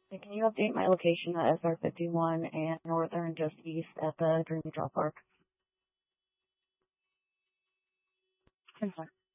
And can you update my location at SR51 and northern just east at the Dreamy Draw Park? 10-4.